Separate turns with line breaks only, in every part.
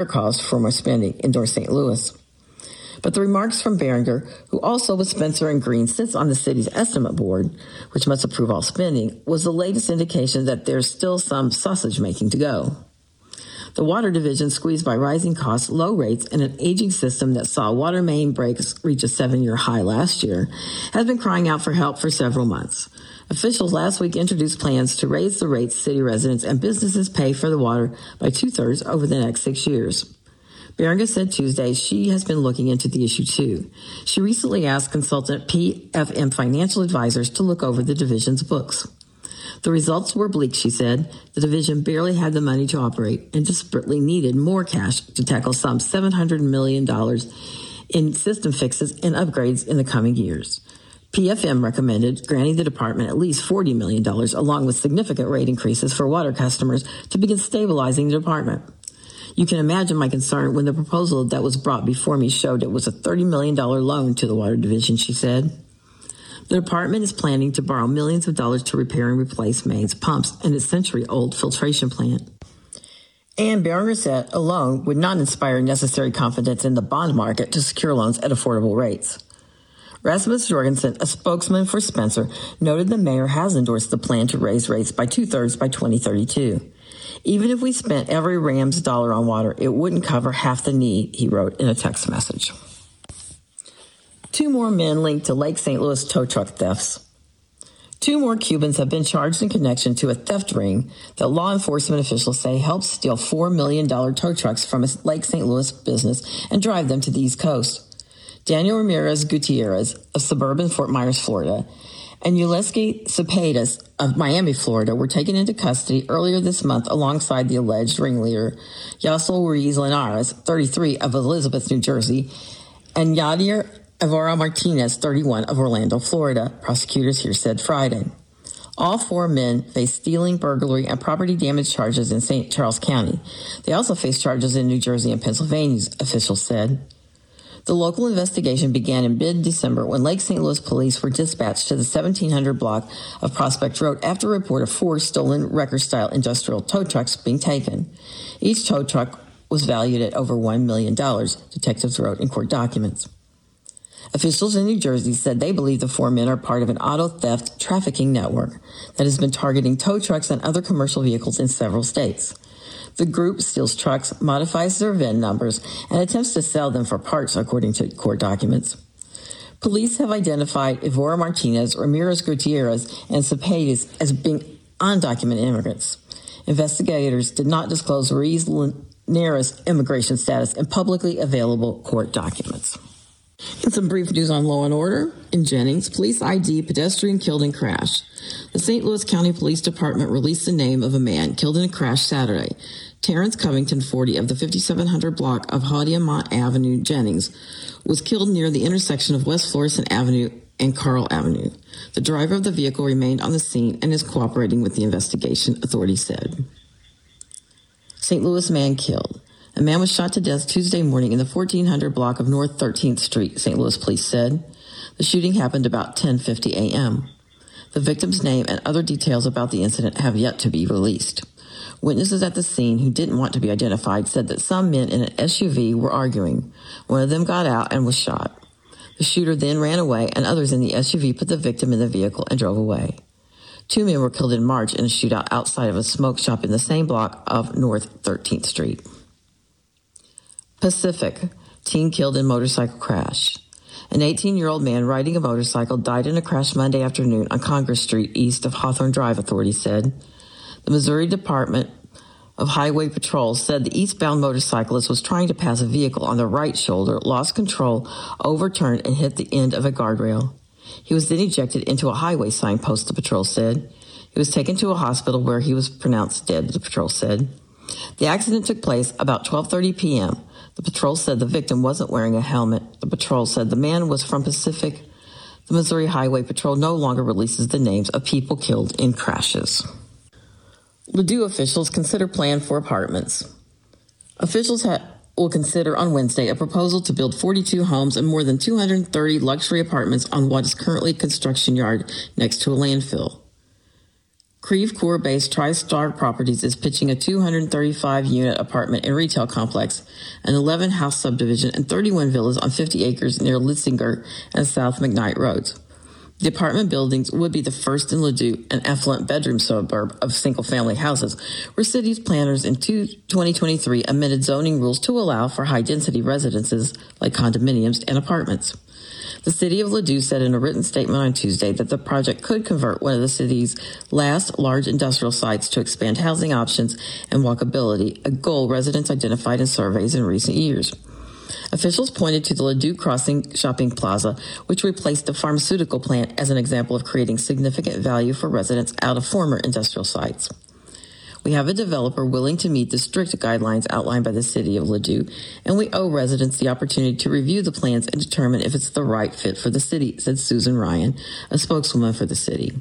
costs for more spending in North St. Louis. But the remarks from Berenger, who also with Spencer and Green sits on the city's estimate board, which must approve all spending, was the latest indication that there's still some sausage making to go. The water division, squeezed by rising costs, low rates, and an aging system that saw water main breaks reach a 7-year high last year, has been crying out for help for several months. Officials last week introduced plans to raise the rates city residents and businesses pay for the water by 2/3 over the next 6 years. Berenger said Tuesday she has been looking into the issue too. She recently asked consultant PFM Financial Advisors to look over the division's books. The results were bleak, she said. The division barely had the money to operate and desperately needed more cash to tackle some $700 million in system fixes and upgrades in the coming years. PFM recommended granting the department at least $40 million, along with significant rate increases for water customers to begin stabilizing the department. You can imagine my concern when the proposal that was brought before me showed it was a $30 million loan to the water division, she said. The department is planning to borrow millions of dollars to repair and replace mains, pumps, and its century-old filtration plant. And Berenger said a loan would not inspire necessary confidence in the bond market to secure loans at affordable rates. Rasmus Jorgensen, a spokesman for Spencer, noted the mayor has endorsed the plan to raise rates by 2/3 by 2032. Even if we spent every Rams dollar on water, it wouldn't cover half the need, he wrote in a text message. 2 more men linked to Lake St. Louis tow truck thefts. 2 more Cubans have been charged in connection to a theft ring that law enforcement officials say helped steal $4 million tow trucks from a Lake St. Louis business and drive them to the East Coast. Daniel Ramirez Gutierrez of suburban Fort Myers, Florida, and Uleski Cepedas of Miami, Florida, were taken into custody earlier this month alongside the alleged ringleader, Yasel Ruiz Linares, 33, of Elizabeth, New Jersey, and Yadier Evora Martinez, 31, of Orlando, Florida, prosecutors here said Friday. All 4 men face stealing, burglary, and property damage charges in St. Charles County. They also face charges in New Jersey and Pennsylvania, officials said. The local investigation began in mid-December when Lake St. Louis police were dispatched to the 1700 block of Prospect Road after a report of 4 stolen wrecker-style industrial tow trucks being taken. Each tow truck was valued at over $1 million, detectives wrote in court documents. Officials in New Jersey said they believe the 4 men are part of an auto theft trafficking network that has been targeting tow trucks and other commercial vehicles in several states. The group steals trucks, modifies their VIN numbers, and attempts to sell them for parts, according to court documents. Police have identified Evora Martinez, Ramirez Gutierrez, and Cepedas as being undocumented immigrants. Investigators did not disclose Ruiz Linares' immigration status in publicly available court documents. In some brief news on law and order, in Jennings, police ID pedestrian killed in crash. The St. Louis County Police Department released the name of a man killed in a crash Saturday. Terrence Covington, 40, of the 5700 block of Haudiamont Avenue, Jennings, was killed near the intersection of West Florissant Avenue and Carl Avenue. The driver of the vehicle remained on the scene and is cooperating with the investigation, authorities said. St. Louis man killed. A man was shot to death Tuesday morning in the 1400 block of North 13th Street, St. Louis police said. The shooting happened about 10:50 a.m. The victim's name and other details about the incident have yet to be released. Witnesses at the scene who didn't want to be identified said that some men in an SUV were arguing. One of them got out and was shot. The shooter then ran away, and others in the SUV put the victim in the vehicle and drove away. 2 men were killed in March in a shootout outside of a smoke shop in the same block of North 13th Street. Pacific, teen killed in motorcycle crash. An 18-year-old man riding a motorcycle died in a crash Monday afternoon on Congress Street east of Hawthorne Drive, authorities said. The Missouri Department of Highway Patrol said the eastbound motorcyclist was trying to pass a vehicle on the right shoulder, lost control, overturned, and hit the end of a guardrail. He was then ejected into a highway signpost, the patrol said. He was taken to a hospital where he was pronounced dead, the patrol said. The accident took place about 12:30 p.m. The patrol said the victim wasn't wearing a helmet. The patrol said the man was from Pacific. The Missouri Highway Patrol no longer releases the names of people killed in crashes. Ladue officials consider plan for apartments. Officials will consider on Wednesday a proposal to build 42 homes and more than 230 luxury apartments on what is currently a construction yard next to a landfill. Creve Coeur-based TriStar Properties is pitching a 235-unit apartment and retail complex, an 11-house subdivision, and 31 villas on 50 acres near Litzinger and South McKnight Roads. The apartment buildings would be the first in Ladue, an affluent bedroom suburb of single-family houses, where city's planners in 2023 amended zoning rules to allow for high-density residences like condominiums and apartments. The city of Ladue said in a written statement on Tuesday that the project could convert one of the city's last large industrial sites to expand housing options and walkability, a goal residents identified in surveys in recent years. Officials pointed to the Ladue Crossing shopping plaza, which replaced the pharmaceutical plant, as an example of creating significant value for residents out of former industrial sites. We have a developer willing to meet the strict guidelines outlined by the city of Ladue, and we owe residents the opportunity to review the plans and determine if it's the right fit for the city, said Susan Ryan, a spokeswoman for the city.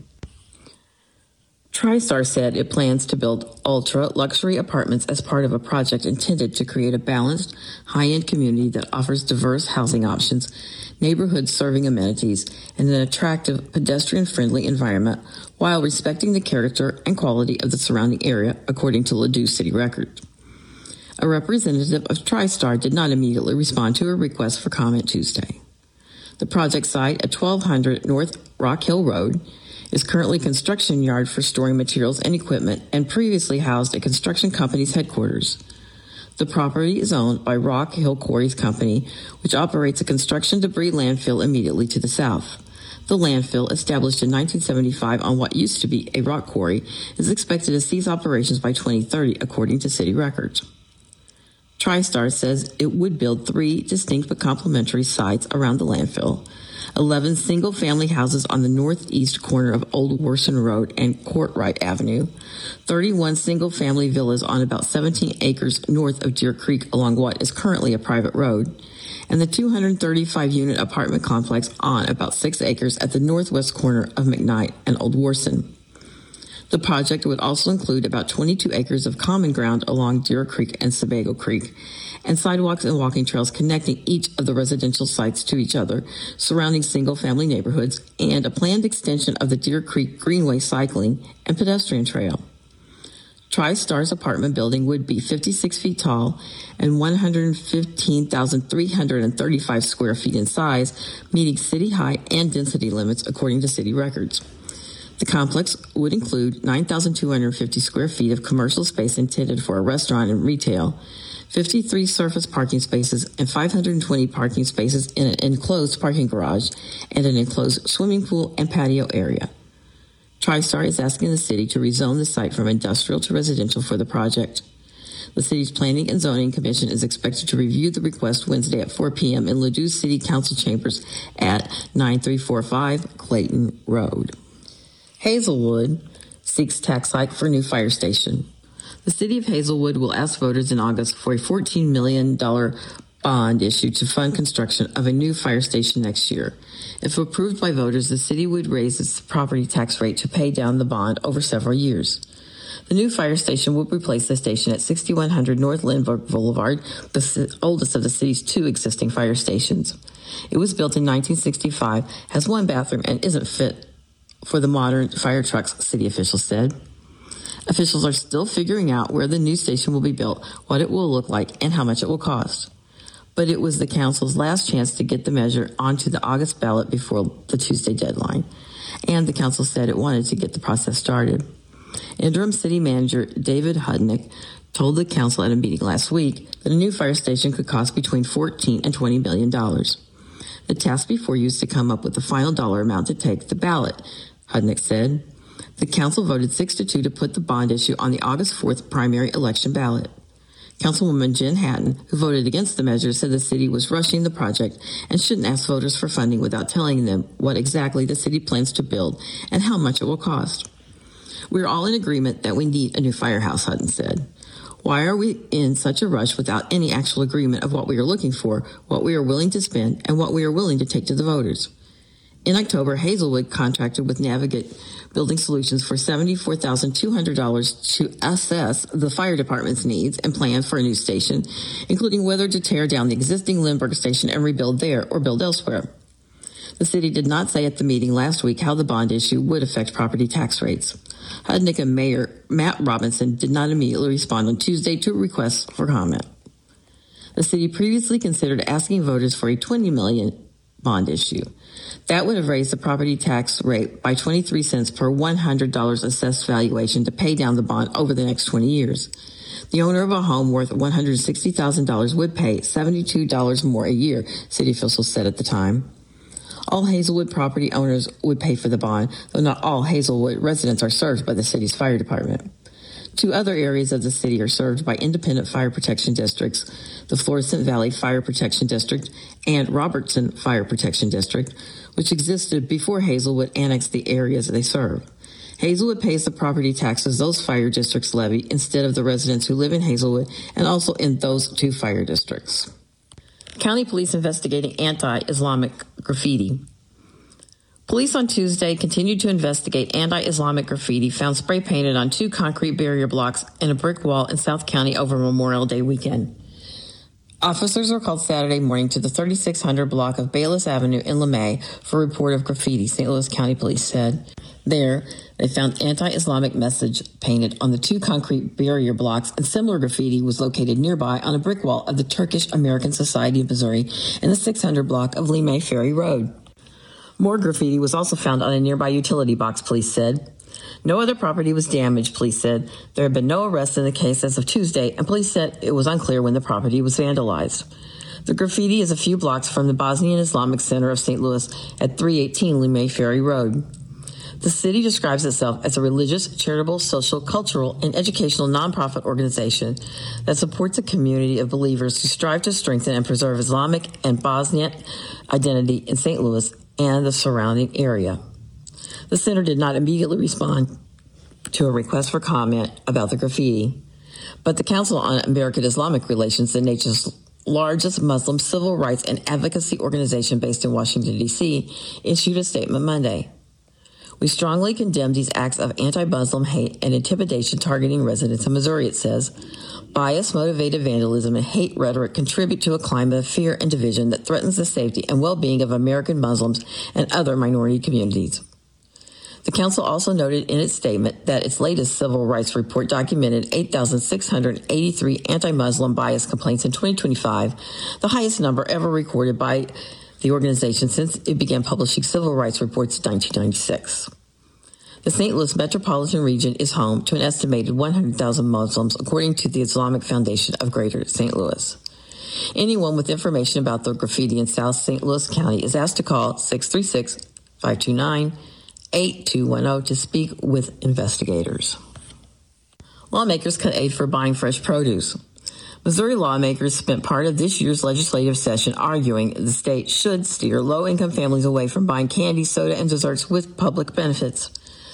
TriStar said it plans to build ultra-luxury apartments as part of a project intended to create a balanced, high-end community that offers diverse housing options, neighborhood-serving amenities, and an attractive, pedestrian-friendly environment while respecting the character and quality of the surrounding area, according to Ladue City Records. A representative of TriStar did not immediately respond to a request for comment Tuesday. The project site at 1200 North Rock Hill Road is currently a construction yard for storing materials and equipment and previously housed a construction company's headquarters. The property is owned by Rock Hill Quarries Company, which operates a construction debris landfill immediately to the south. The landfill, established in 1975 on what used to be a rock quarry, is expected to cease operations by 2030, according to city records. TriStar says it would build 3 distinct but complementary sites around the landfill: 11 single-family houses on the northeast corner of Old Worson Road and Courtright Avenue, 31 single-family villas on about 17 acres north of Deer Creek along what is currently a private road, and the 235-unit apartment complex on about 6 acres at the northwest corner of McKnight and Old Worson. The project would also include about 22 acres of common ground along Deer Creek and Sebago Creek, and sidewalks and walking trails connecting each of the residential sites to each other, surrounding single-family neighborhoods, and a planned extension of the Deer Creek Greenway cycling and pedestrian trail. TriStar's apartment building would be 56 feet tall and 115,335 square feet in size, meeting city height and density limits, according to city records. The complex would include 9,250 square feet of commercial space intended for a restaurant and retail, 53 surface parking spaces, and 520 parking spaces in an enclosed parking garage and an enclosed swimming pool and patio area. TriStar is asking the city to rezone the site from industrial to residential for the project. The city's Planning and Zoning Commission is expected to review the request Wednesday at 4 p.m. in Ladue City Council chambers at 9345 Clayton Road. Hazelwood seeks tax hike for new fire station. The city of Hazelwood will ask voters in August for a $14 million bond issue to fund construction of a new fire station next year. If approved by voters, the city would raise its property tax rate to pay down the bond over several years. The new fire station would replace the station at 6100 North Lindbergh Boulevard, the oldest of the city's 2 existing fire stations. It was built in 1965, has 1 bathroom, and isn't fit for the modern fire trucks, city officials said. Officials are still figuring out where the new station will be built, what it will look like, and how much it will cost. But it was the council's last chance to get the measure onto the August ballot before the Tuesday deadline, and the council said it wanted to get the process started. Interim city manager David Hudnick told the council at a meeting last week that a new fire station could cost between $14 and $20 million. The task before you is to come up with the final dollar amount to take the ballot, Hudnick said. The council voted 6-2 to put the bond issue on the August 4th primary election ballot. Councilwoman Jen Hatton, who voted against the measure, said the city was rushing the project and shouldn't ask voters for funding without telling them what exactly the city plans to build and how much it will cost. We're all in agreement that we need a new firehouse, Hutton said. Why are we in such a rush without any actual agreement of what we are looking for, what we are willing to spend, and what we are willing to take to the voters? In October, Hazelwood contracted with Navigate Building Solutions for $74,200 to assess the fire department's needs and plan for a new station, including whether to tear down the existing Lindbergh station and rebuild there or build elsewhere. The city did not say at the meeting last week how the bond issue would affect property tax rates. Hudnick and Mayor Matt Robinson did not immediately respond on Tuesday to a request for comment. The city previously considered asking voters for a $20 million bond issue. That would have raised the property tax rate by 23 cents per $100 assessed valuation to pay down the bond over the next 20 years. The owner of a home worth $160,000 would pay $72 more a year, city officials said at the time. All Hazelwood property owners would pay for the bond, though not all Hazelwood residents are served by the city's fire department. Two other areas of the city are served by independent fire protection districts, the Florissant Valley Fire Protection District and Robertson Fire Protection District, which existed before Hazelwood annexed the areas they serve. Hazelwood pays the property taxes those fire districts levy instead of the residents who live in Hazelwood and also in those two fire districts. County police investigating anti-Islamic graffiti. Police on Tuesday continued to investigate anti-Islamic graffiti found spray painted on two concrete barrier blocks and a brick wall in South County over Memorial Day weekend. Officers were called Saturday morning to the 3600 block of Bayless Avenue in LeMay for a report of graffiti, St. Louis County Police said. There, they found anti-Islamic message painted on the two concrete barrier blocks, and similar graffiti was located nearby on a brick wall of the Turkish American Society of Missouri in the 600 block of LeMay Ferry Road. More graffiti was also found on a nearby utility box, police said. No other property was damaged, police said. There had been no arrests in the case as of Tuesday, and police said it was unclear when the property was vandalized. The graffiti is a few blocks from the Bosnian Islamic Center of St. Louis at 318 LeMay Ferry Road. The city describes itself as a religious, charitable, social, cultural, and educational nonprofit organization that supports a community of believers who strive to strengthen and preserve Islamic and Bosnian identity in St. Louis and the surrounding area. The center did not immediately respond to a request for comment about the graffiti, but the Council on American-Islamic Relations, the nation's largest Muslim civil rights and advocacy organization based in Washington, D.C., issued a statement Monday. We strongly condemn these acts of anti-Muslim hate and intimidation targeting residents of Missouri, it says. Bias-motivated vandalism and hate rhetoric contribute to a climate of fear and division that threatens the safety and well-being of American Muslims and other minority communities. The council also noted in its statement that its latest civil rights report documented 8,683 anti-Muslim bias complaints in 2025, the highest number ever recorded by the organization since it began publishing civil rights reports in 1996. The St. Louis metropolitan region is home to an estimated 100,000 Muslims, according to the Islamic Foundation of Greater St. Louis. Anyone with information about the graffiti in South St. Louis County is asked to call 636-529-8210 to speak with investigators. Lawmakers cut aid for buying fresh produce. Missouri lawmakers spent part of this year's legislative session arguing the state should steer low-income families away from buying candy, soda, and desserts with public benefits.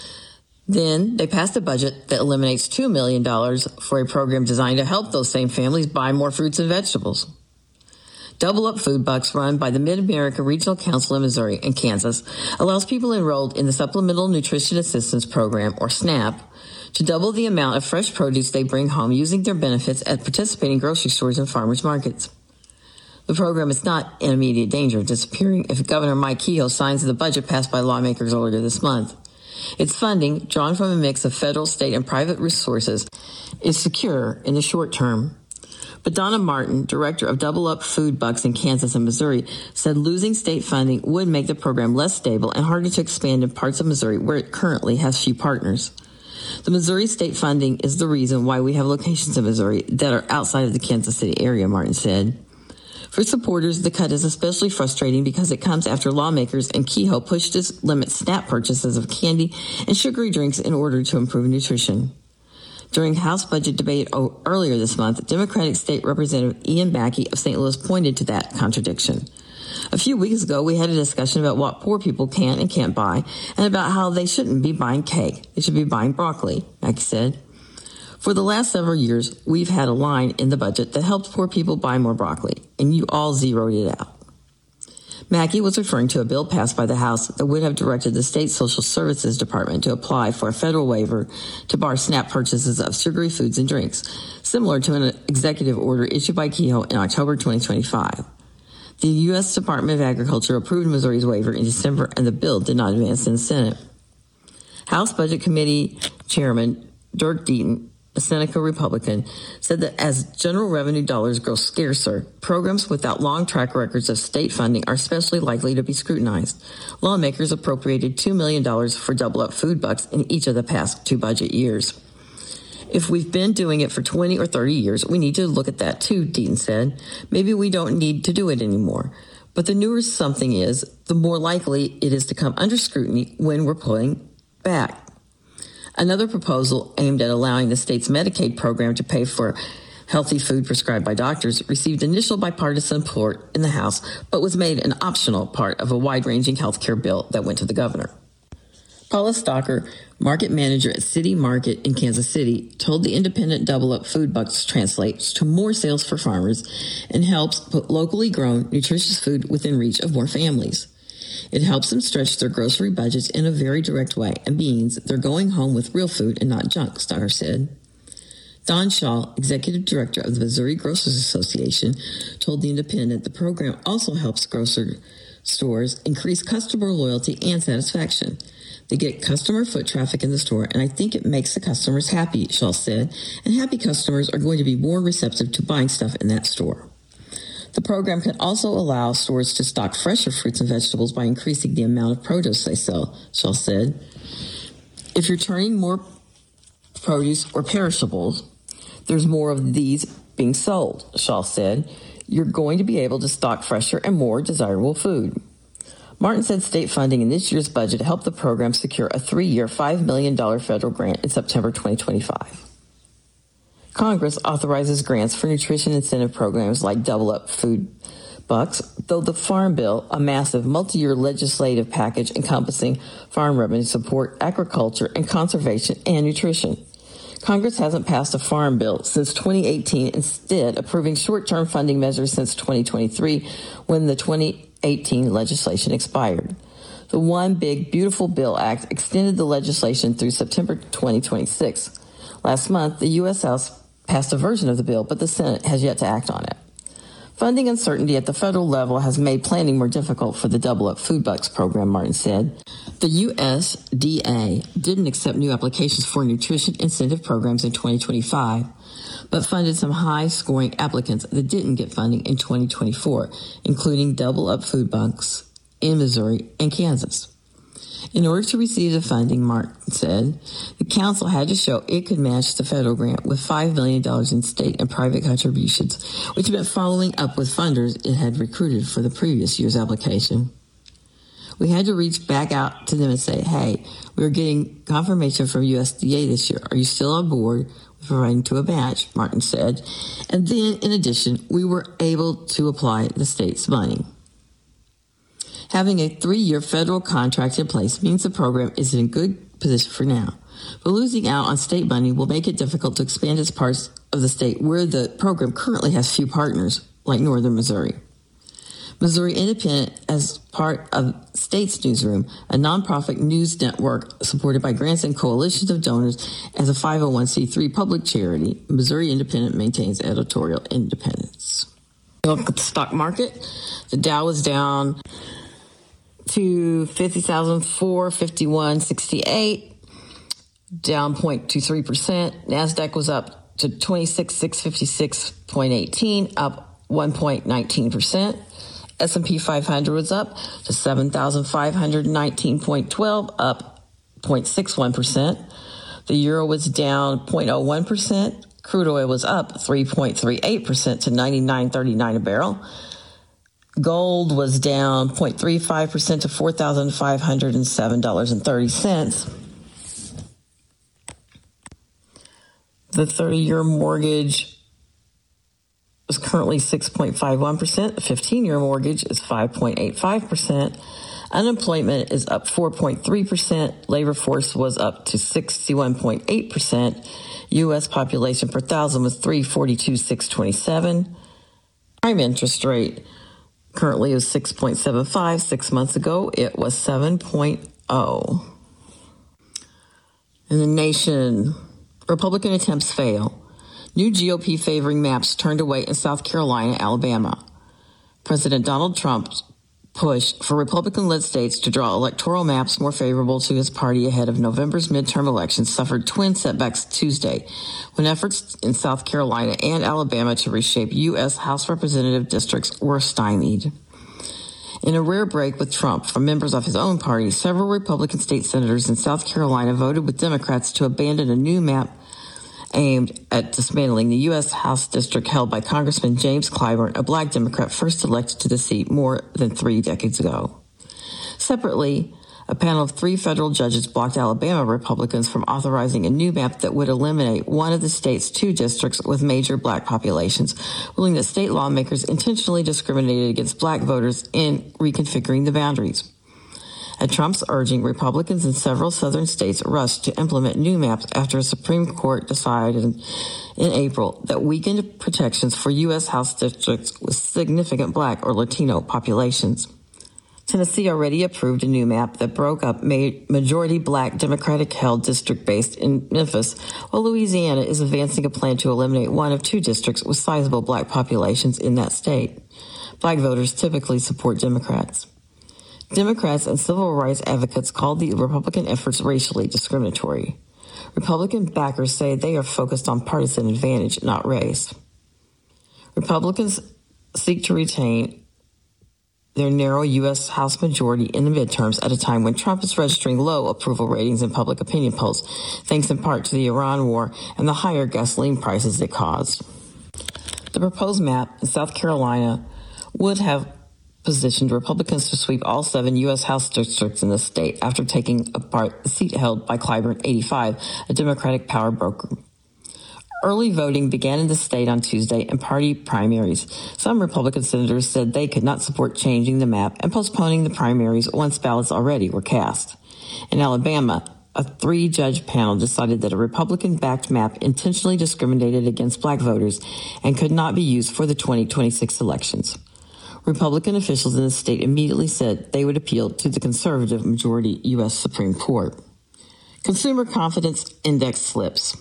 Then they passed a budget that eliminates $2 million for a program designed to help those same families buy more fruits and vegetables. Double Up Food Bucks, run by the Mid-America Regional Council in Missouri and Kansas, allows people enrolled in the Supplemental Nutrition Assistance Program, or SNAP, to double the amount of fresh produce they bring home using their benefits at participating grocery stores and farmers markets. The program is not in immediate danger of disappearing if Governor Mike Kehoe signs the budget passed by lawmakers earlier this month. Its funding, drawn from a mix of federal, state, and private resources, is secure in the short term. But Donna Martin, director of Double Up Food Bucks in Kansas and Missouri, said losing state funding would make the program less stable and harder to expand in parts of Missouri where it currently has few partners. The Missouri state funding is the reason why we have locations in Missouri that are outside of the Kansas City area, Martin said. For supporters, the cut is especially frustrating because it comes after lawmakers and Kehoe pushed to limit SNAP purchases of candy and sugary drinks in order to improve nutrition. During House budget debate earlier this month, Democratic State Representative Ian Mackey of St. Louis pointed to that contradiction. A few weeks ago, we had a discussion about what poor people can and can't buy and about how they shouldn't be buying cake. They should be buying broccoli, Mackey said. For the last several years, we've had a line in the budget that helped poor people buy more broccoli, and you all zeroed it out. Mackey was referring to a bill passed by the House that would have directed the state social services department to apply for a federal waiver to bar SNAP purchases of sugary foods and drinks, similar to an executive order issued by Kehoe in October 2025. The U.S. Department of Agriculture approved Missouri's waiver in December, and the bill did not advance in the Senate. House Budget Committee Chairman Dirk Deaton, a Seneca Republican, said that as general revenue dollars grow scarcer, programs without long track records of state funding are especially likely to be scrutinized. Lawmakers appropriated $2 million for Double Up food bucks in each of the past 2 budget years. If we've been doing it for 20 or 30 years, we need to look at that too, Deaton said. Maybe we don't need to do it anymore. But the newer something is, the more likely it is to come under scrutiny when we're pulling back. Another proposal aimed at allowing the state's Medicaid program to pay for healthy food prescribed by doctors received initial bipartisan support in the House, but was made an optional part of a wide-ranging health care bill that went to the governor. Paula Stocker, market manager at City Market in Kansas City, told the Independent Double Up food bucks translates to more sales for farmers and helps put locally grown, nutritious food within reach of more families. It helps them stretch their grocery budgets in a very direct way and means they're going home with real food and not junk, Stocker said. Don Shaw, executive director of the Missouri Grocers Association, told the Independent the program also helps grocery stores increase customer loyalty and satisfaction. They get customer foot traffic in the store, and I think it makes the customers happy, Shaw said, and happy customers are going to be more receptive to buying stuff in that store. The program can also allow stores to stock fresher fruits and vegetables by increasing the amount of produce they sell, Shaw said. If you're turning more produce or perishables, there's more of these being sold, Shaw said. You're going to be able to stock fresher and more desirable food. Martin said state funding in this year's budget helped the program secure a 3-year, $5 million federal grant in September 2025. Congress authorizes grants for nutrition incentive programs like Double Up food bucks, though the Farm Bill, a massive multi-year legislative package encompassing farm revenue support, agriculture, and conservation and nutrition. Congress hasn't passed a farm bill since 2018, instead approving short-term funding measures since 2023 when the 2018 legislation expired. The One Big Beautiful Bill Act extended the legislation through September 2026. Last month, the U.S. House passed a version of the bill, but the Senate has yet to act on it. Funding uncertainty at the federal level has made planning more difficult for the Double Up Food Bucks program, Martin said. The USDA didn't accept new applications for nutrition incentive programs in 2025, but funded some high-scoring applicants that didn't get funding in 2024, including Double Up Food Bucks in Missouri and Kansas. In order to receive the funding, Martin said, the council had to show it could match the federal grant with $5 million in state and private contributions, which meant following up with funders it had recruited for the previous year's application. We had to reach back out to them and say, hey, we're getting confirmation from USDA this year. Are you still on board with providing to a match? Martin said. And then, in addition, we were able to apply the state's money. Having a 3-year federal contract in place means the program is in a good position for now. But losing out on state money will make it difficult to expand its parts of the state where the program currently has few partners, like northern Missouri. Missouri Independent, as part of States Newsroom, a nonprofit news network supported by grants and coalitions of donors as a 501c3 public charity, Missouri Independent maintains editorial independence. Look at the stock market. The Dow was down to 50,451.68, down 0.23%. NASDAQ was up to 26,656.18, up 1.19%. S&P 500 was up to 7,519.12, up 0.61%. The euro was down 0.01%. Crude oil was up 3.38% to $99.39 a barrel. Gold was down 0.35% to $4,507.30. The 30-year mortgage is currently 6.51%. The 15-year mortgage is 5.85%. Unemployment is up 4.3%. Labor force was up to 61.8%. U.S. population per thousand was 342,627. Prime interest rate currently is 6.75. 6 months ago, it was 7.0. In the nation, Republican attempts fail. New GOP favoring maps turned away in South Carolina, Alabama. President Donald Trump push for Republican-led states to draw electoral maps more favorable to his party ahead of November's midterm elections suffered twin setbacks Tuesday, when efforts in South Carolina and Alabama to reshape U.S. House Representative districts were stymied. In a rare break with Trump from members of his own party, several Republican state senators in South Carolina voted with Democrats to abandon a new map aimed at dismantling the U.S. House district held by Congressman James Clyburn, a black Democrat first elected to the seat more than 3 decades ago. Separately, a panel of 3 federal judges blocked Alabama Republicans from authorizing a new map that would eliminate one of the state's 2 districts with major black populations, ruling that state lawmakers intentionally discriminated against black voters in reconfiguring the boundaries. At Trump's urging, Republicans in several southern states rushed to implement new maps after a Supreme Court decided in April that weakened protections for U.S. House districts with significant black or Latino populations. Tennessee already approved a new map that broke up majority black Democratic-held district based in Memphis, while Louisiana is advancing a plan to eliminate one of 2 districts with sizable black populations in that state. Black voters typically support Democrats. Democrats and civil rights advocates called the Republican efforts racially discriminatory. Republican backers say they are focused on partisan advantage, not race. Republicans seek to retain their narrow U.S. House majority in the midterms at a time when Trump is registering low approval ratings in public opinion polls, thanks in part to the Iran war and the higher gasoline prices it caused. The proposed map in South Carolina would have positioned Republicans to sweep all 7 U.S. House districts in the state after taking apart the seat held by Clyburn 85, a Democratic power broker. Early voting began in the state on Tuesday in party primaries. Some Republican senators said they could not support changing the map and postponing the primaries once ballots already were cast. In Alabama, a 3-judge panel decided that a Republican-backed map intentionally discriminated against black voters and could not be used for the 2026 elections. Republican officials in the state immediately said they would appeal to the conservative majority U.S. Supreme Court. Consumer confidence index slips.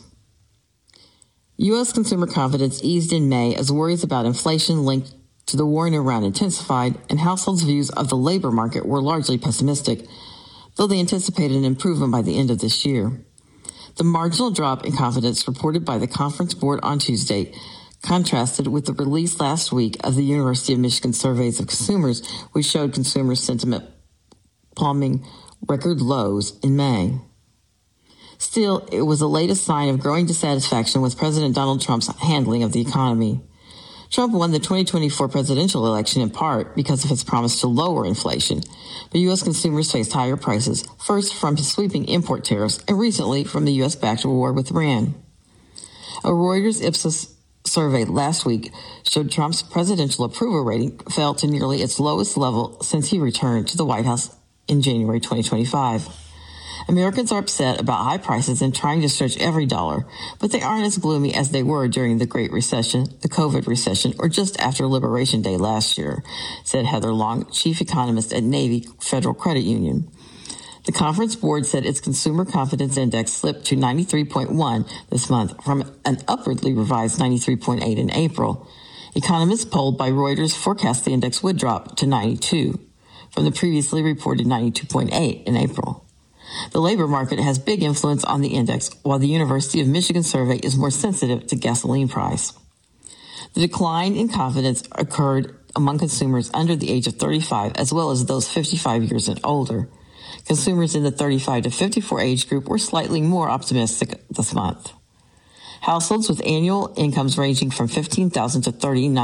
U.S. consumer confidence eased in May as worries about inflation linked to the war in Iran intensified, and households' views of the labor market were largely pessimistic, though they anticipated an improvement by the end of this year. The marginal drop in confidence reported by the Conference Board on Tuesday contrasted with the release last week of the University of Michigan surveys of consumers, which showed consumer sentiment plumbing record lows in May. Still, it was the latest sign of growing dissatisfaction with President Donald Trump's handling of the economy. Trump won the 2024 presidential election in part because of his promise to lower inflation, but U.S. consumers faced higher prices, first from his sweeping import tariffs and recently from the U.S.-backed war with Iran. A Reuters Ipsos survey last week showed Trump's presidential approval rating fell to nearly its lowest level since he returned to the White House in January 2025. Americans are upset about high prices and trying to stretch every dollar, but they aren't as gloomy as they were during the Great Recession, the COVID recession, or just after Liberation Day last year, said Heather Long, chief economist at Navy Federal Credit Union. The Conference Board said its consumer confidence index slipped to 93.1 this month from an upwardly revised 93.8 in April. Economists polled by Reuters forecast the index would drop to 92 from the previously reported 92.8 in April. The labor market has big influence on the index, while the University of Michigan survey is more sensitive to gasoline price. The decline in confidence occurred among consumers under the age of 35 as well as those 55 years and older. Consumers in the 35 to 54 age group were slightly more optimistic this month. Households with annual incomes ranging from $15,000 to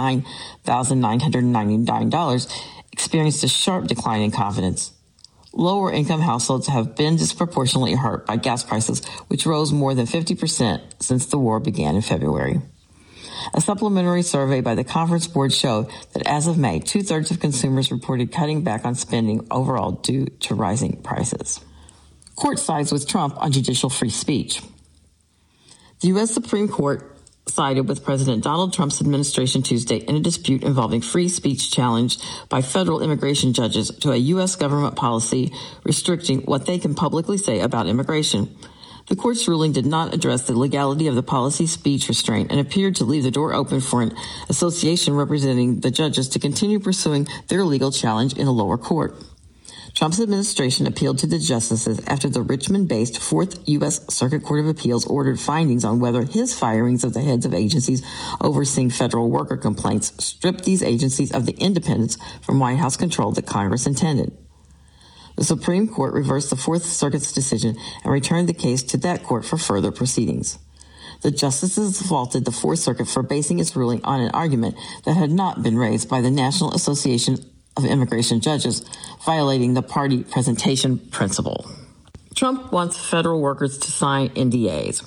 $39,999 experienced a sharp decline in confidence. Lower income households have been disproportionately hurt by gas prices, which rose more than 50% since the war began in February. A supplementary survey by the Conference Board showed that as of May, 2/3 of consumers reported cutting back on spending overall due to rising prices. Court sides with Trump on judicial free speech. The U.S. Supreme Court sided with President Donald Trump's administration Tuesday in a dispute involving free speech challenged by federal immigration judges to a U.S. government policy restricting what they can publicly say about immigration. The court's ruling did not address the legality of the policy speech restraint and appeared to leave the door open for an association representing the judges to continue pursuing their legal challenge in a lower court. Trump's administration appealed to the justices after the Richmond-based 4th U.S. Circuit Court of Appeals ordered findings on whether his firings of the heads of agencies overseeing federal worker complaints stripped these agencies of the independence from White House control that Congress intended. The Supreme Court reversed the Fourth Circuit's decision and returned the case to that court for further proceedings. The justices faulted the Fourth Circuit for basing its ruling on an argument that had not been raised by the National Association of Immigration Judges, violating the party presentation principle. Trump wants federal workers to sign NDAs.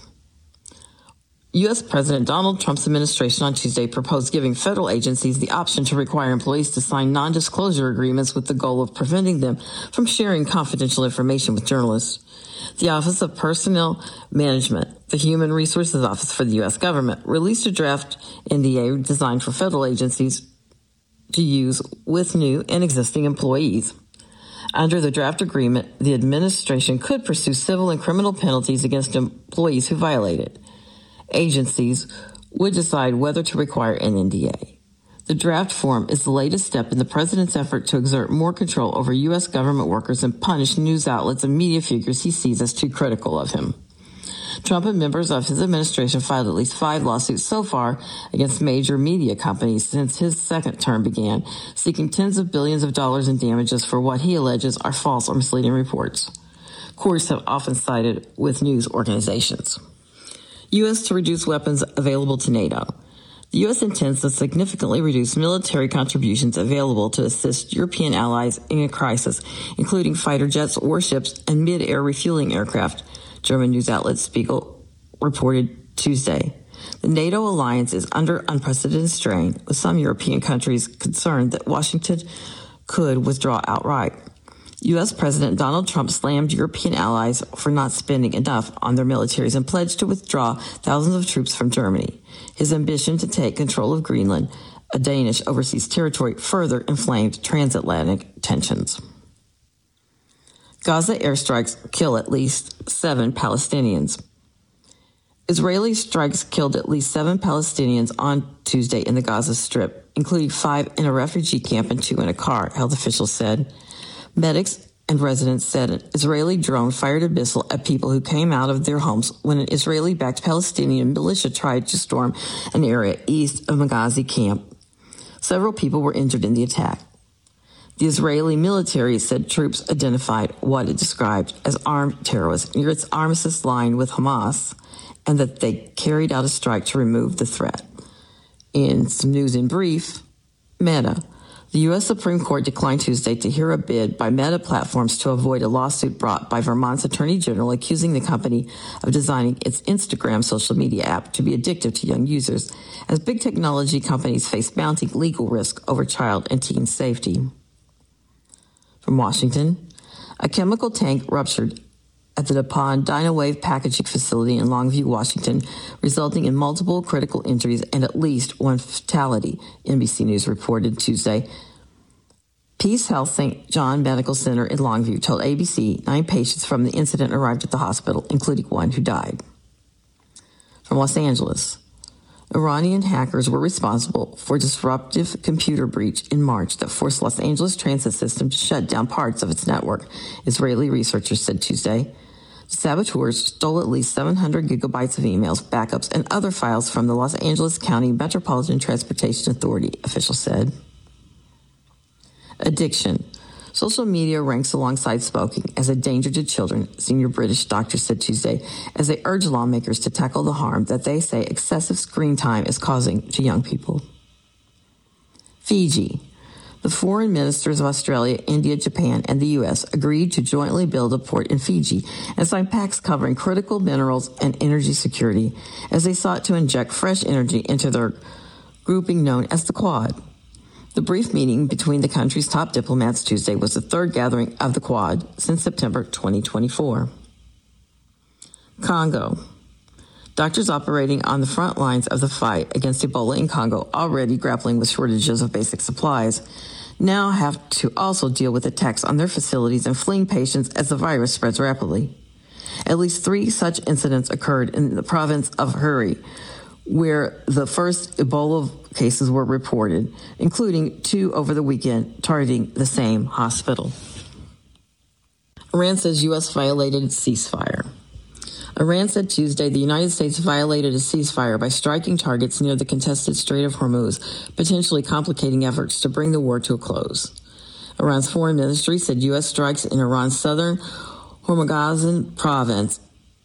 U.S. President Donald Trump's administration on Tuesday proposed giving federal agencies the option to require employees to sign non-disclosure agreements with the goal of preventing them from sharing confidential information with journalists. The Office of Personnel Management, the Human Resources Office for the U.S. government, released a draft NDA designed for federal agencies to use with new and existing employees. Under the draft agreement, the administration could pursue civil and criminal penalties against employees who violate it. Agencies would decide whether to require an NDA. The draft form is the latest step in the president's effort to exert more control over U.S. government workers and punish news outlets and media figures he sees as too critical of him. Trump and members of his administration filed at least 5 lawsuits so far against major media companies since his second term began, seeking tens of billions of dollars in damages for what he alleges are false or misleading reports. Courts have often sided with news organizations. U.S. to reduce weapons available to NATO. The U.S. intends to significantly reduce military contributions available to assist European allies in a crisis, including fighter jets, warships, and mid-air refueling aircraft, German news outlet Spiegel reported Tuesday. The NATO alliance is under unprecedented strain, with some European countries concerned that Washington could withdraw outright. U.S. President Donald Trump slammed European allies for not spending enough on their militaries and pledged to withdraw thousands of troops from Germany. His ambition to take control of Greenland, a Danish overseas territory, further inflamed transatlantic tensions. Gaza airstrikes kill at least 7 Palestinians. Israeli strikes killed at least 7 Palestinians on Tuesday in the Gaza Strip, including 5 in a refugee camp and 2 in a car, health officials said. Medics and residents said an Israeli drone fired a missile at people who came out of their homes when an Israeli-backed Palestinian militia tried to storm an area east of Maghazi camp. Several people were injured in the attack. The Israeli military said troops identified what it described as armed terrorists near its armistice line with Hamas, and that they carried out a strike to remove the threat. In some news in brief, Meta. The U.S. Supreme Court declined Tuesday to hear a bid by Meta Platforms to avoid a lawsuit brought by Vermont's Attorney General accusing the company of designing its Instagram social media app to be addictive to young users, as big technology companies face mounting legal risk over child and teen safety. From Washington, a chemical tank ruptured at the DuPont Dynawave packaging facility in Longview, Washington, resulting in multiple critical injuries and at least 1 fatality, NBC News reported Tuesday. Peace Health St. John Medical Center in Longview told ABC 9 patients from the incident arrived at the hospital, including 1 who died. From Los Angeles, Iranian hackers were responsible for a disruptive computer breach in March that forced Los Angeles transit system to shut down parts of its network, Israeli researchers said Tuesday. The saboteurs stole at least 700 gigabytes of emails, backups, and other files from the Los Angeles County Metropolitan Transportation Authority, officials said. Addiction. Social media ranks alongside smoking as a danger to children, senior British doctors said Tuesday, as they urge lawmakers to tackle the harm that they say excessive screen time is causing to young people. Fiji. The foreign ministers of Australia, India, Japan, and the U.S. agreed to jointly build a port in Fiji and sign pacts covering critical minerals and energy security as they sought to inject fresh energy into their grouping known as the Quad. The brief meeting between the country's top diplomats Tuesday was the 3rd gathering of the Quad since September 2024. Congo. Doctors operating on the front lines of the fight against Ebola in Congo, already grappling with shortages of basic supplies, now have to also deal with attacks on their facilities and fleeing patients as the virus spreads rapidly. At least 3 such incidents occurred in the province of Huri, where the first Ebola cases were reported, including 2 over the weekend targeting the same hospital. Iran says U.S. violated ceasefire. Iran said Tuesday the United States violated a ceasefire by striking targets near the contested Strait of Hormuz, potentially complicating efforts to bring the war to a close. Iran's foreign ministry said U.S. strikes in Iran's southern Hormozgan province,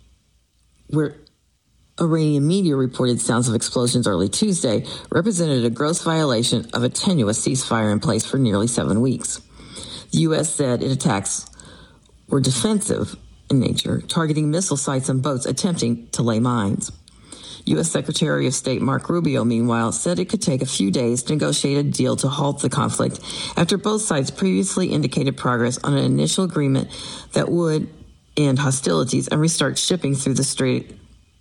where Iranian media reported sounds of explosions early Tuesday, represented a gross violation of a tenuous ceasefire in place for nearly 7 weeks. The U.S. said its attacks were defensive in nature, targeting missile sites and boats attempting to lay mines. U.S. Secretary of State Marco Rubio, meanwhile, said it could take a few days to negotiate a deal to halt the conflict after both sides previously indicated progress on an initial agreement that would end hostilities and restart shipping through the strait.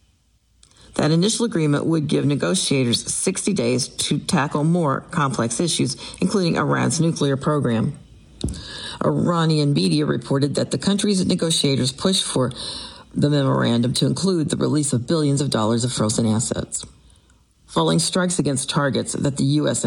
That initial agreement would give negotiators 60 days to tackle more complex issues, including Iran's nuclear program. Iranian media reported that the country's negotiators pushed for the memorandum to include the release of billions of dollars of frozen assets. Following strikes against targets that the U.S.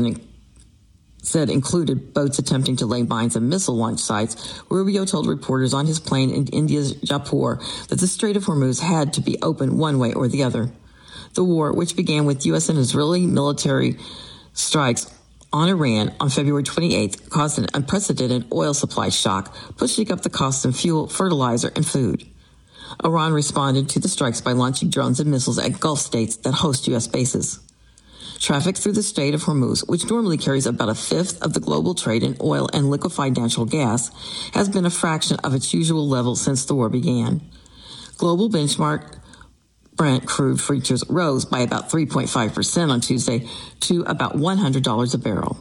said included boats attempting to lay mines and missile launch sites, Rubio told reporters on his plane in India's Jaipur that the Strait of Hormuz had to be open one way or the other. The war, which began with U.S. and Israeli military strikes on Iran on February 28th, caused an unprecedented oil supply shock, pushing up the cost of fuel, fertilizer, and food. Iran responded to the strikes by launching drones and missiles at Gulf states that host U.S. bases. Traffic through the Strait of Hormuz, which normally carries about a fifth of the global trade in oil and liquefied natural gas, has been a fraction of its usual level since the war began. Global benchmark Brent crude futures rose by about 3.5% on Tuesday to about $100 a barrel.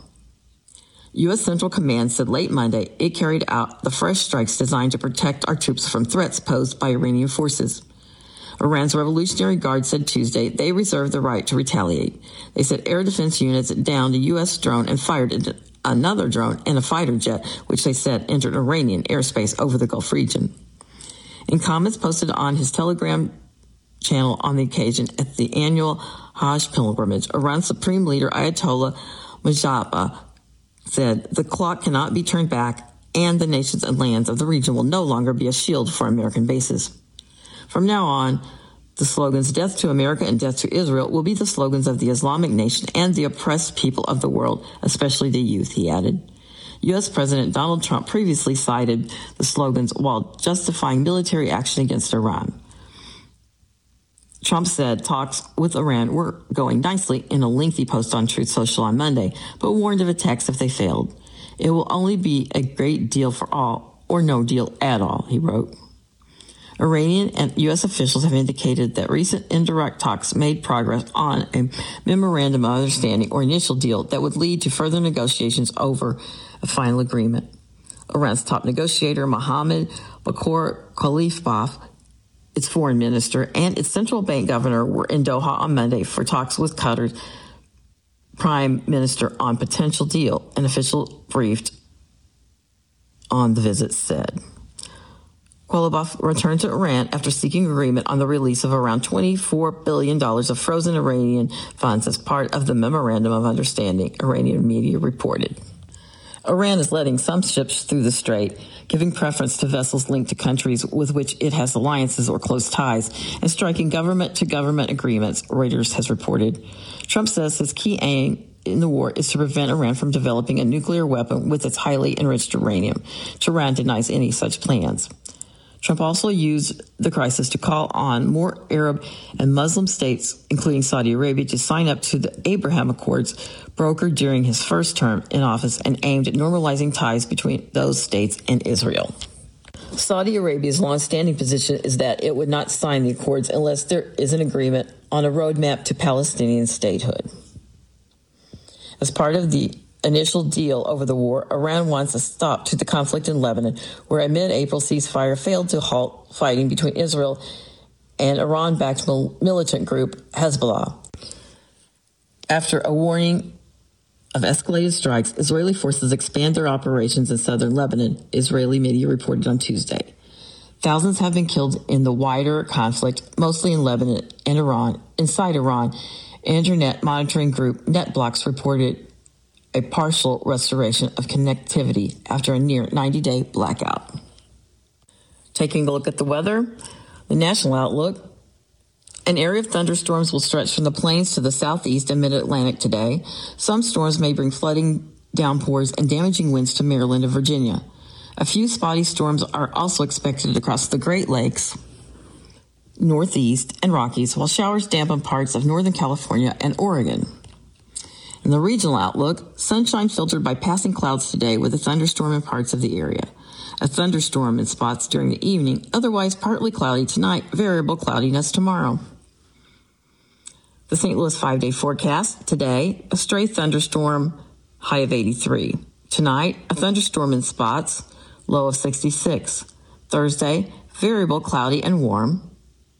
U.S. Central Command said late Monday it carried out the fresh strikes designed to protect our troops from threats posed by Iranian forces. Iran's Revolutionary Guard said Tuesday they reserved the right to retaliate. They said air defense units downed a U.S. drone and fired another drone and a fighter jet, which they said entered Iranian airspace over the Gulf region. In comments posted on his Telegram channel on the occasion at the annual Hajj pilgrimage, Iran's Supreme Leader Ayatollah Mujtaba said the clock cannot be turned back and the nations and lands of the region will no longer be a shield for American bases. From now on, the slogans "Death to America" and "Death to Israel" will be the slogans of the Islamic nation and the oppressed people of the world, especially the youth, he added. U.S. President Donald Trump previously cited the slogans while justifying military action against Iran. Trump said talks with Iran were going nicely in a lengthy post on Truth Social on Monday, but warned of attacks if they failed. It will only be a great deal for all or no deal at all, he wrote. Iranian and U.S. officials have indicated that recent indirect talks made progress on a memorandum of understanding or initial deal that would lead to further negotiations over a final agreement. Iran's top negotiator, Mohammad Bagheri Khalifbaf, its foreign minister, and its central bank governor were in Doha on Monday for talks with Qatar's prime minister on potential deal, an official briefed on the visit said. Khalifbaf returned to Iran after seeking agreement on the release of around $24 billion of frozen Iranian funds as part of the Memorandum of Understanding, Iranian media reported. Iran is letting some ships through the strait, giving preference to vessels linked to countries with which it has alliances or close ties, and striking government-to-government agreements, Reuters has reported. Trump says his key aim in the war is to prevent Iran from developing a nuclear weapon with its highly enriched uranium. Tehran denies any such plans. Trump also used the crisis to call on more Arab and Muslim states, including Saudi Arabia, to sign up to the Abraham Accords brokered during his first term in office and aimed at normalizing ties between those states and Israel. Saudi Arabia's long-standing position is that it would not sign the accords unless there is an agreement on a roadmap to Palestinian statehood. As part of the initial deal over the war, Iran wants a stop to the conflict in Lebanon, where a mid-April ceasefire failed to halt fighting between Israel and Iran-backed militant group Hezbollah. After a warning of escalated strikes, Israeli forces expand their operations in southern Lebanon, Israeli media reported on Tuesday. Thousands have been killed in the wider conflict, mostly in Lebanon and Iran. Inside Iran, Internet monitoring group NetBlocks reported a partial restoration of connectivity after a near 90-day blackout. Taking a look at the weather, the national outlook. An area of thunderstorms will stretch from the plains to the southeast and mid-Atlantic today. Some storms may bring flooding, downpours, and damaging winds to Maryland and Virginia. A few spotty storms are also expected across the Great Lakes, Northeast, and Rockies, while showers dampen parts of Northern California and Oregon. In the regional outlook, sunshine filtered by passing clouds today with a thunderstorm in parts of the area. A thunderstorm in spots during the evening, otherwise partly cloudy tonight, variable cloudiness tomorrow. The St. Louis 5-day forecast. Today, a stray thunderstorm, high of 83. Tonight, a thunderstorm in spots, low of 66. Thursday, variable cloudy and warm,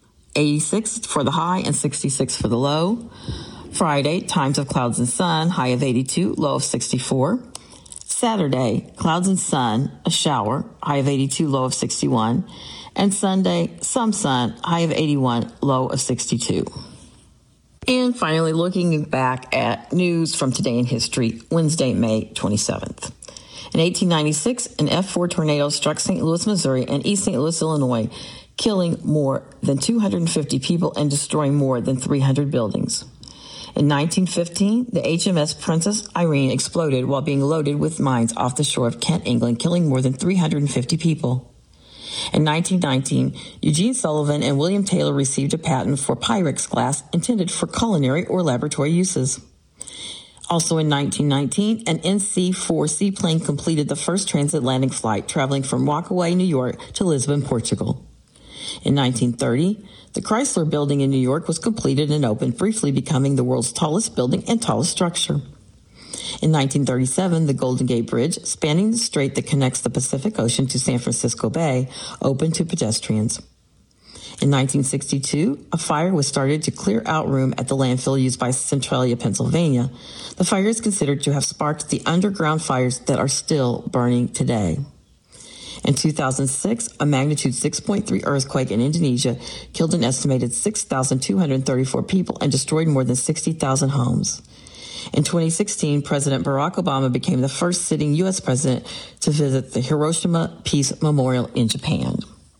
86 for the high and 66 for the low. Friday, times of clouds and sun, high of 82, low of 64. Saturday, clouds and sun, a shower, high of 82, low of 61. And Sunday, some sun, high of 81, low of 62. And finally, looking back at news from today in history, Wednesday, May 27th. In 1896, an F4 tornado struck St. Louis, Missouri and East St. Louis, Illinois, killing more than 250 people and destroying more than 300 buildings. In 1915, the HMS Princess Irene exploded while being loaded with mines off the shore of Kent, England, killing more than 350 people. In 1919, Eugene Sullivan and William Taylor received a patent for Pyrex glass intended for culinary or laboratory uses. Also in 1919, an NC-4 seaplane completed the first transatlantic flight traveling from Rockaway, New York to Lisbon, Portugal. In 1930, the Chrysler Building in New York was completed and opened, briefly becoming the world's tallest building and tallest structure. In 1937, the Golden Gate Bridge, spanning the strait that connects the Pacific Ocean to San Francisco Bay, opened to pedestrians. In 1962, a fire was started to clear out room at the landfill used by Centralia, Pennsylvania. The fire is considered to have sparked the underground fires that are still burning today. In 2006, a magnitude 6.3 earthquake in Indonesia killed an estimated 6,234 people and destroyed more than 60,000 homes. In 2016, President Barack Obama became the first sitting U.S. president to visit the Hiroshima Peace Memorial in Japan.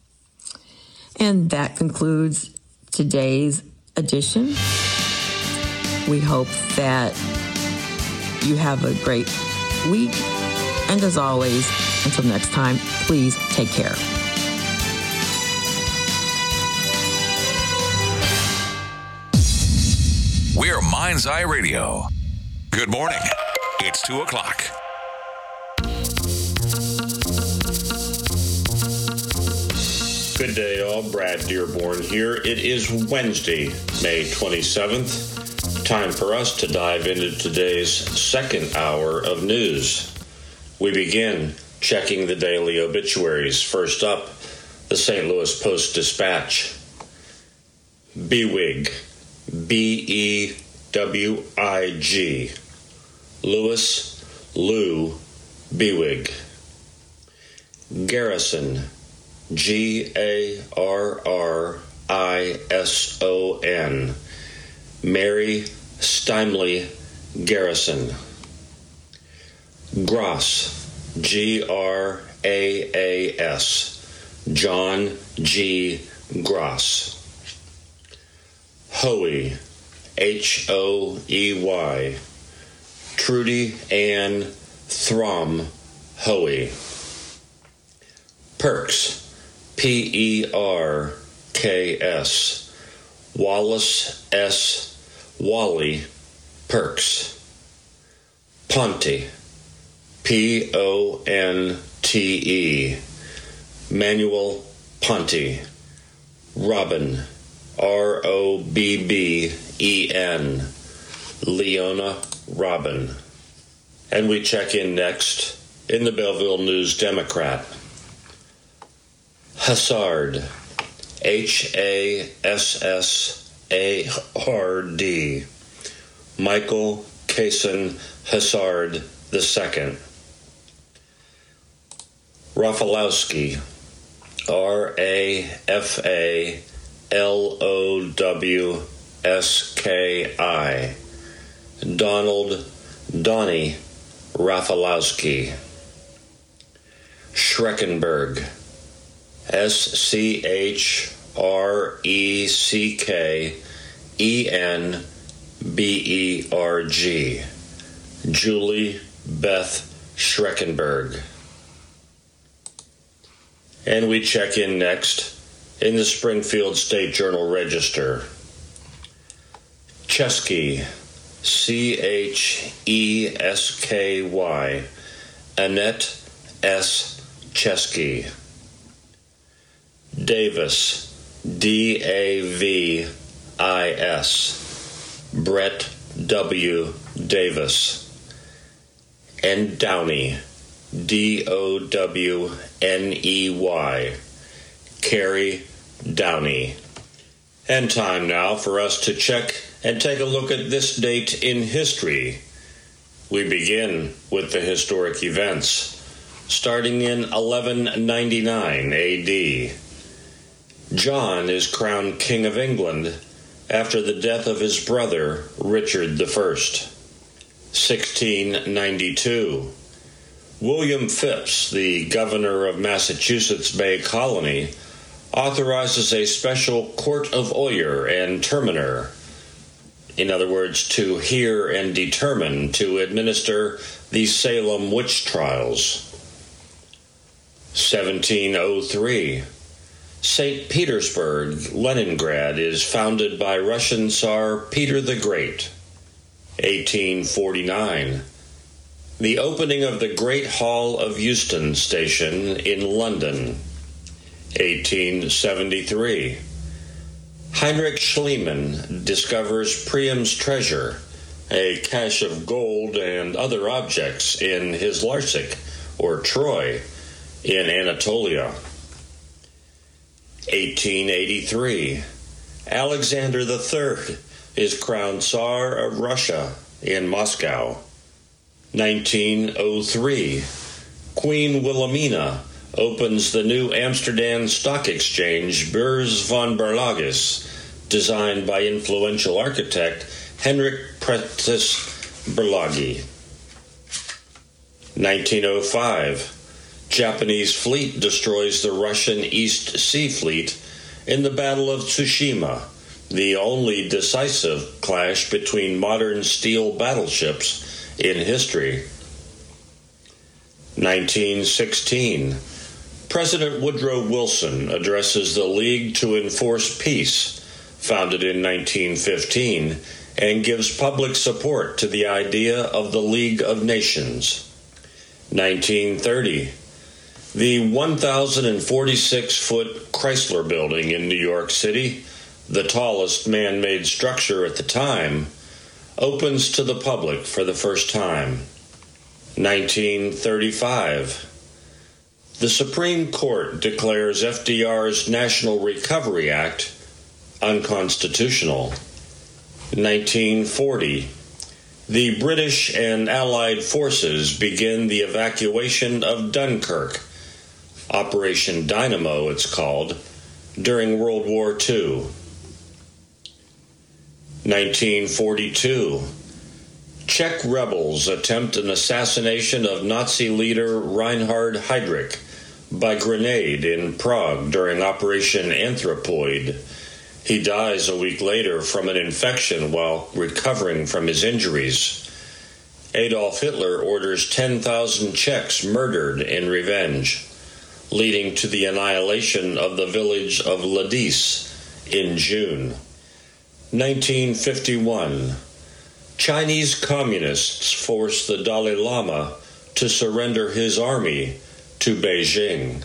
And that concludes today's edition. We hope that you have a great week. And as always, until next time, please take care.
We're Mind's Eye Radio. Good morning. It's 2 o'clock.
Good day, all. Brad Dearborn here. It is Wednesday, May 27th. Time for us to dive into today's second hour of news. We begin checking the daily obituaries. First up, the St. Louis Post-Dispatch. Bewig, B-E-W-I-G. Louis Lou Bewig. Garrison, G-A-R-R-I-S-O-N. Mary Stimley Garrison. Gross, G-R-A-A-S. John G. Gross. Hoey, H-O-E-Y. Trudy Ann Throm Hoey. Perks, P-E-R-K-S. Wallace S. Wally Perks. Ponte, P-O-N-T-E. Manuel Ponte. Robin, R-O-B-B-E-N. Leona Robin. And we check in next in the Belleville News Democrat. Hassard, H-A-S-S-A-R-D. Michael Kaysen Hassard II. Rafalowski, Rafalowski. Donald Donnie Rafalowski. Schreckenberg. Schreckenberg. Julie Beth Schreckenberg. And we check in next in the Springfield State Journal Register. Chesky, Chesky, Annette S. Chesky. Davis, Davis, Brett W. Davis. And Downey, Downey, Carrie Downey. And time now for us to check and take a look at this date in history. We begin with the historic events, starting in 1199 A.D. John is crowned King of England after the death of his brother, Richard I. 1692. William Phipps, the governor of Massachusetts Bay Colony, authorizes a special court of oyer and terminer, in other words, to hear and determine, to administer the Salem witch trials. 1703. St. Petersburg, Leningrad, is founded by Russian Tsar Peter the Great. 1849. The opening of the Great Hall of Euston Station in London. 1873. Heinrich Schliemann discovers Priam's treasure, a cache of gold and other objects in his Larsik, or Troy, in Anatolia. 1883. Alexander III is crowned Tsar of Russia in Moscow. 1903. Queen Wilhelmina opens the new Amsterdam Stock Exchange Beurs van Berlagis, designed by influential architect Henrik Prentius Berlagi. 1905. Japanese fleet destroys the Russian East Sea Fleet in the Battle of Tsushima, the only decisive clash between modern steel battleships in history. 1916. President Woodrow Wilson addresses the League to Enforce Peace, founded in 1915, and gives public support to the idea of the League of Nations. 1930. The 1,046-foot Chrysler Building in New York City, the tallest man-made structure at the time, opens to the public for the first time. 1935. The Supreme Court declares FDR's National Recovery Act unconstitutional. 1940. The British and Allied forces begin the evacuation of Dunkirk, Operation Dynamo it's called, during World War II. 1942. Czech rebels attempt an assassination of Nazi leader Reinhard Heydrich by grenade in Prague during Operation Anthropoid. He dies a week later from an infection while recovering from his injuries. Adolf Hitler orders 10,000 Czechs murdered in revenge, leading to the annihilation of the village of Ladis in June. 1951. Chinese communists force the Dalai Lama to surrender his army to Beijing.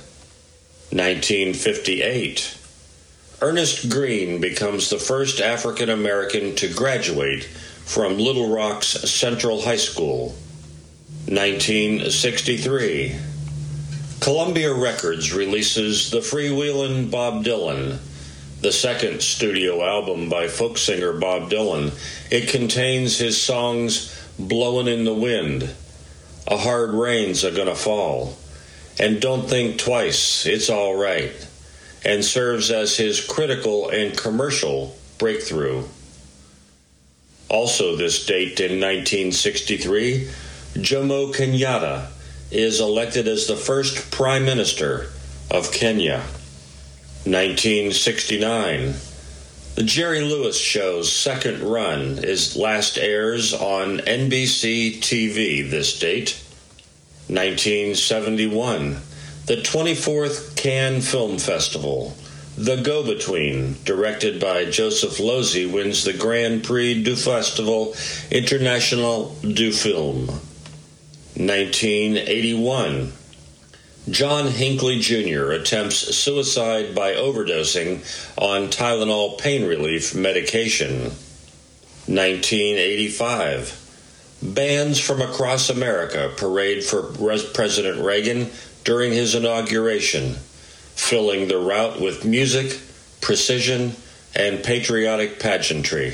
1958. Ernest Green becomes the first African American to graduate from Little Rock's Central High School. 1963. Columbia Records releases The Freewheelin' Bob Dylan, the second studio album by folk singer Bob Dylan. It contains his songs Blowin' in the Wind, A Hard Rain's A Gonna Fall, and Don't Think Twice, It's All Right. and serves as his critical and commercial breakthrough. Also this date in 1963, Jomo Kenyatta is elected as the first Prime Minister of Kenya. 1969, the Jerry Lewis Show's second run last airs on NBC TV this date. 1971, the 24th Cannes Film Festival, The Go-Between, directed by Joseph Losey, wins the Grand Prix du Festival International du Film. 1981, John Hinckley Jr. attempts suicide by overdosing on Tylenol pain relief medication. 1985, bands from across America parade for President Reagan during his inauguration, filling the route with music, precision, and patriotic pageantry.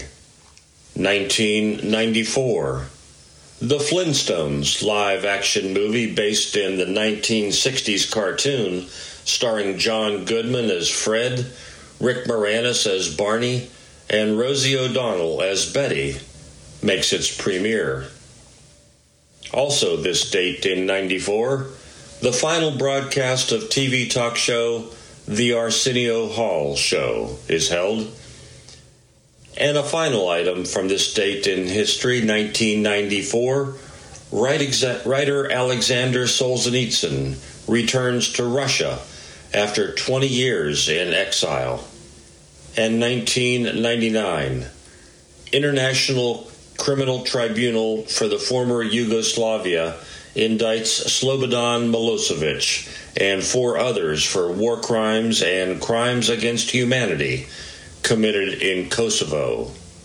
1994, The Flintstones live-action movie based in the 1960s cartoon starring John Goodman as Fred, Rick Moranis as Barney, and Rosie O'Donnell as Betty makes its premiere. Also this date in 94, the final broadcast of TV talk show The Arsenio Hall Show is held. And a final item from this date in history, 1994, writer Alexander Solzhenitsyn returns to Russia after 20 years in exile. And 1999, International Criminal Tribunal for the former Yugoslavia indicts Slobodan Milosevic and 4 others for war crimes and crimes against humanity committed in Kosovo.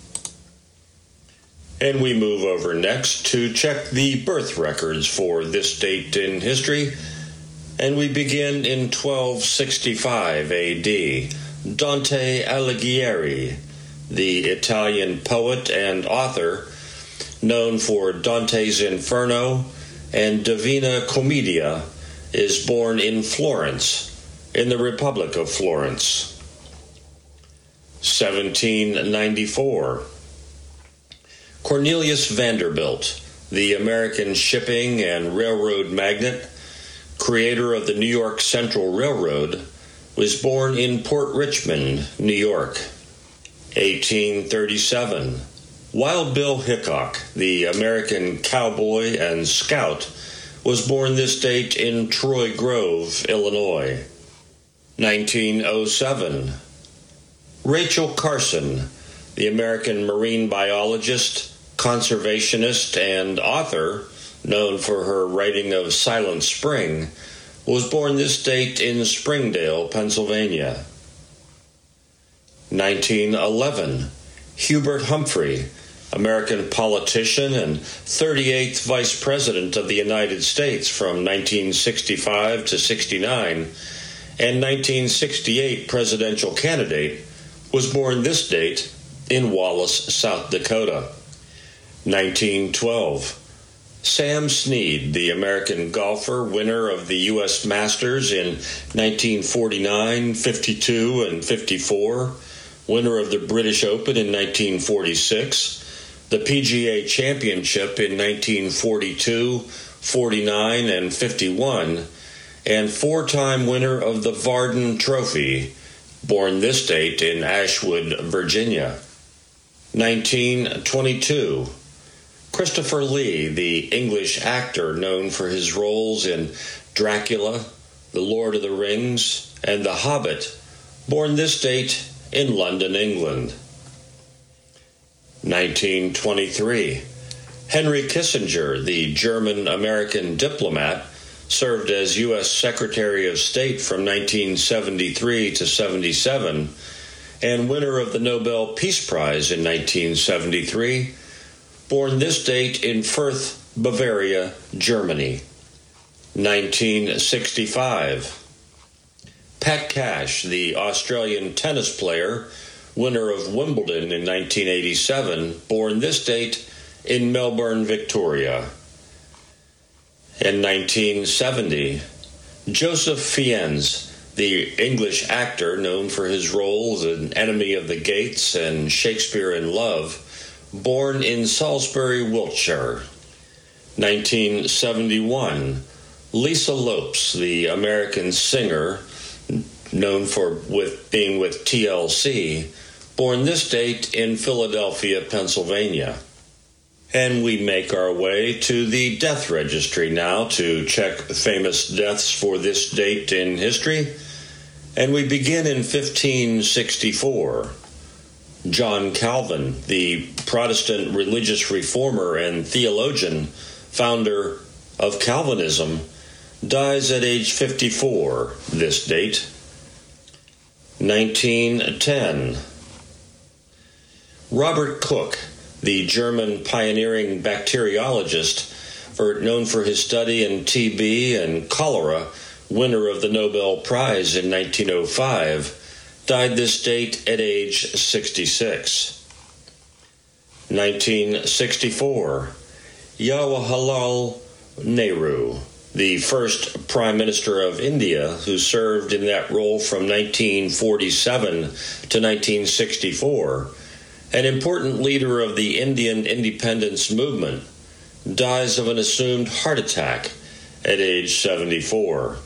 And we move over next to check the birth records for this date in history, and we begin in 1265 A.D. Dante Alighieri, the Italian poet and author known for Dante's Inferno and Divina Commedia, is born in Florence, in the Republic of Florence. 1794. Cornelius Vanderbilt, the American shipping and railroad magnate, creator of the New York Central Railroad, was born in Port Richmond, New York. 1837. Wild Bill Hickok, the American cowboy and scout, was born this date in Troy Grove, Illinois. 1907. Rachel Carson, the American marine biologist, conservationist, and author, known for her writing of Silent Spring, was born this date in Springdale, Pennsylvania. 1911. Hubert Humphrey, American politician and 38th Vice President of the United States from 1965 to 69, and 1968 presidential candidate, was born this date in Wallace, South Dakota. 1912. Sam Snead, the American golfer, winner of the U.S. Masters in 1949, 52, and 54, winner of the British Open in 1946, the PGA Championship in 1942, 49, and 51, and 4-time winner of the Varden Trophy, born this date in Ashwood, Virginia. 1922. Christopher Lee, the English actor known for his roles in Dracula, The Lord of the Rings, and The Hobbit, born this date in London, England. 1923. Henry Kissinger, the German-American diplomat, served as U.S. Secretary of State from 1973 to 77, and winner of the Nobel Peace Prize in 1973, born this date in Fürth, Bavaria, Germany. 1965. Pat Cash, the Australian tennis player, winner of Wimbledon in 1987, born this date in Melbourne, Victoria. In 1970, Joseph Fiennes, the English actor known for his roles in Enemy of the Gates and Shakespeare in Love, born in Salisbury, Wiltshire. 1971, Lisa Lopes, the American singer known for being with TLC, born this date in Philadelphia, Pennsylvania. And we make our way to the death registry now to check famous deaths for this date in history. And we begin in 1564. John Calvin, the Protestant religious reformer and theologian, founder of Calvinism, dies at age 54 this date. 1910. Robert Koch, the German pioneering bacteriologist, known for his study in TB and cholera, winner of the Nobel Prize in 1905, died this date at age 66. 1964. Jawaharlal Nehru, the first Prime Minister of India, who served in that role from 1947 to 1964, an important leader of the Indian independence movement, dies of an assumed heart attack at age 74.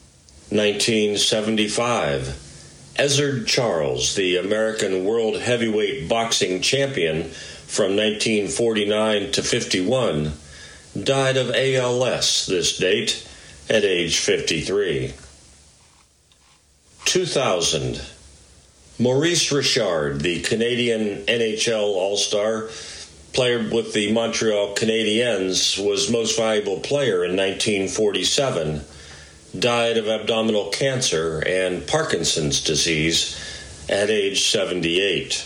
1975. Ezzard Charles, the American world heavyweight boxing champion from 1949 to 51, died of ALS this date at age 53. 2000. Maurice Richard, the Canadian NHL All-Star, player with the Montreal Canadiens, was most valuable player in 1947, died of abdominal cancer and Parkinson's disease at age 78.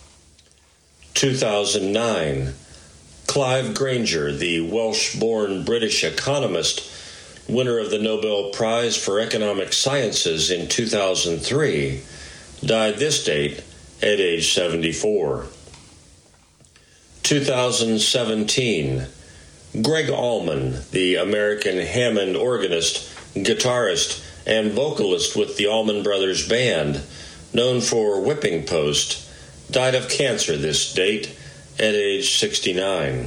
2009. Clive Granger, the Welsh-born British economist, winner of the Nobel Prize for Economic Sciences in 2003, died this date at age 74. 2017. Greg Allman, the American Hammond organist, guitarist, and vocalist with the Allman Brothers Band, known for Whipping Post, died of cancer this date at age 69.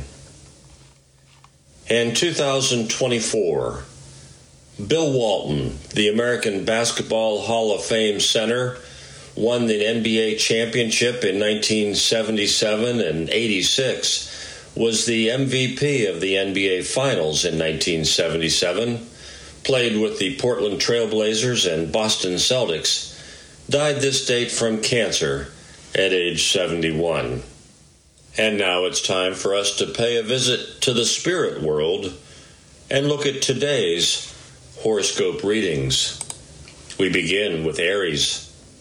And 2024, Bill Walton, the American Basketball Hall of Fame center, won the NBA championship in 1977 and 86, was the MVP of the NBA Finals in 1977, played with the Portland Trail Blazers and Boston Celtics, died this date from cancer at age 71. And now it's time for us to pay a visit to the spirit world and look at today's horoscope readings. We begin with Aries.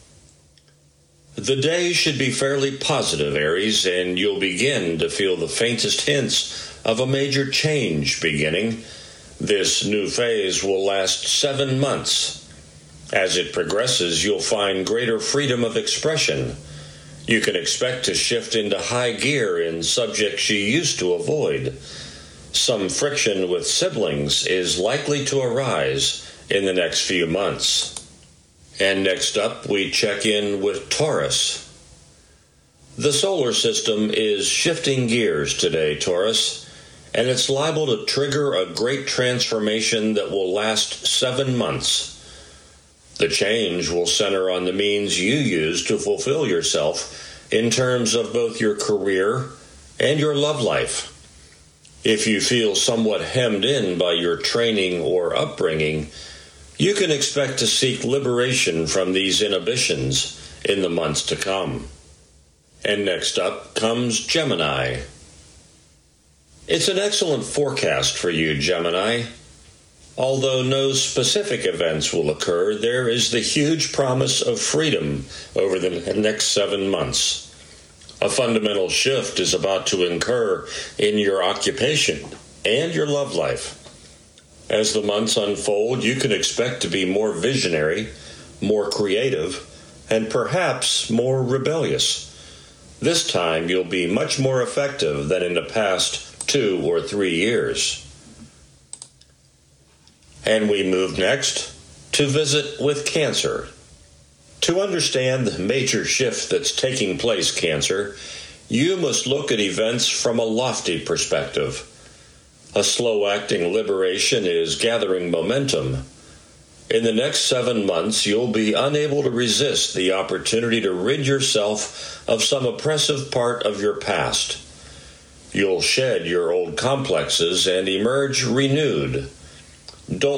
The day should be fairly positive, Aries, and you'll begin to feel the faintest hints of a major change beginning. This new phase will last 7 months. As it progresses, you'll find greater freedom of expression. You can expect to shift into high gear in subjects you used to avoid. Some friction with siblings is likely to arise in the next few months. And next up, we check in with Taurus. The solar system is shifting gears today, Taurus, and it's liable to trigger a great transformation that will last 7 months. The change will center on the means you use to fulfill yourself in terms of both your career and your love life. If you feel somewhat hemmed in by your training or upbringing, you can expect to seek liberation from these inhibitions in the months to come. And next up comes Gemini. It's an excellent forecast for you, Gemini. Although no specific events will occur, there is the huge promise of freedom over the next 7 months. A fundamental shift is about to occur in your occupation and your love life. As the months unfold, you can expect to be more visionary, more creative, and perhaps more rebellious. This time, you'll be much more effective than in the past 2 or 3 years. And we move next to visit with Cancer. To understand the major shift that's taking place, Cancer, you must look at events from a lofty perspective. A slow-acting liberation is gathering momentum. In the next 7 months, you'll be unable to resist the opportunity to rid yourself of some oppressive part of your past. You'll shed your old complexes and emerge renewed. Don't